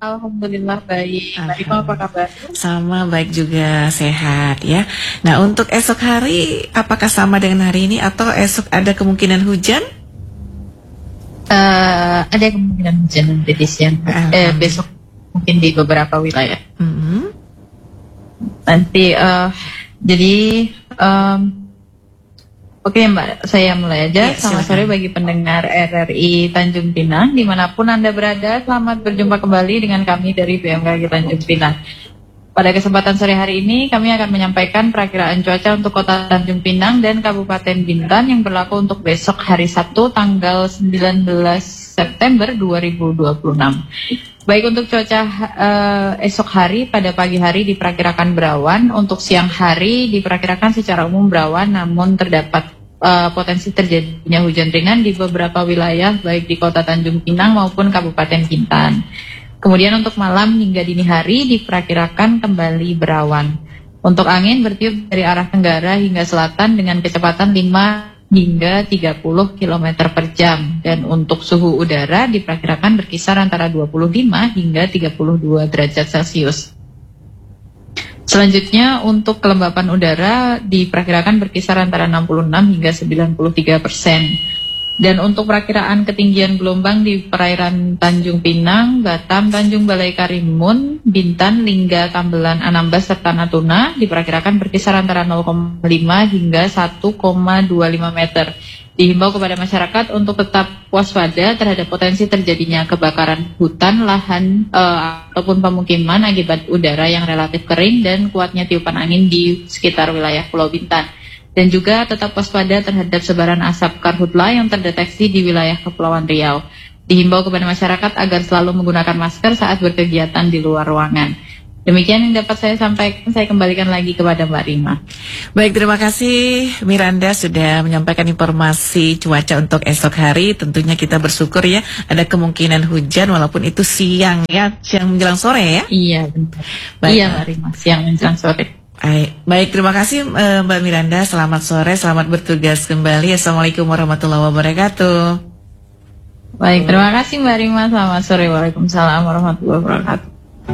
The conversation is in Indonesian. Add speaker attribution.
Speaker 1: Alhamdulillah baik. Mbak Rima apa kabar?
Speaker 2: Sama baik juga, sehat ya. Nah, untuk esok hari apakah sama dengan hari ini atau esok ada kemungkinan hujan?
Speaker 1: Ada kemungkinan hujan nanti di siang. Besok mungkin di beberapa wilayah. Nanti jadi oke Mbak, saya mulai aja. Selamat sore bagi pendengar RRI Tanjung Pinang dimanapun Anda berada. Selamat berjumpa kembali dengan kami dari BMKG Tanjung Pinang. Pada kesempatan sore hari ini kami akan menyampaikan perakiraan cuaca untuk Kota Tanjung Pinang dan Kabupaten Bintan yang berlaku untuk besok hari Sabtu tanggal 19 September 2026. Baik, untuk cuaca esok hari pada pagi hari diperkirakan berawan, untuk siang hari diperkirakan secara umum berawan namun terdapat potensi terjadinya hujan ringan di beberapa wilayah baik di Kota Tanjung Pinang maupun Kabupaten Bintan. Kemudian untuk malam hingga dini hari diperkirakan kembali berawan. Untuk angin bertiup dari arah tenggara hingga selatan dengan kecepatan 5 hingga 30 km per jam. Dan untuk suhu udara diperkirakan berkisar antara 25 hingga 32 derajat Celcius. Selanjutnya untuk kelembapan udara diperkirakan berkisar antara 66 hingga 93%. Dan untuk perakiraan ketinggian gelombang di perairan Tanjung Pinang, Batam, Tanjung Balai Karimun, Bintan, Lingga, Tambelan, Anambas, serta Natuna diperkirakan berkisar antara 0,5 hingga 1,25 meter. Dihimbau kepada masyarakat untuk tetap waspada terhadap potensi terjadinya kebakaran hutan, lahan, ataupun pemukiman akibat udara yang relatif kering dan kuatnya tiupan angin di sekitar wilayah Pulau Bintan. Dan juga tetap waspada terhadap sebaran asap karhutla yang terdeteksi di wilayah Kepulauan Riau. Dihimbau kepada masyarakat agar selalu menggunakan masker saat berkegiatan di luar ruangan. Demikian yang dapat saya sampaikan, saya kembalikan lagi kepada Mbak Rima.
Speaker 2: Baik, terima kasih Miranda sudah menyampaikan informasi cuaca untuk esok hari. Tentunya kita bersyukur ya, ada kemungkinan hujan walaupun itu siang ya, siang menjelang sore ya.
Speaker 1: Iya, benar. Iya Mbak Rima, siang menjelang sore.
Speaker 2: Baik, terima kasih Mbak Miranda. Selamat sore, selamat bertugas kembali. Assalamualaikum warahmatullahi wabarakatuh.
Speaker 1: Baik, terima kasih Mbak Rima. Selamat sore, waalaikumsalam warahmatullahi wabarakatuh.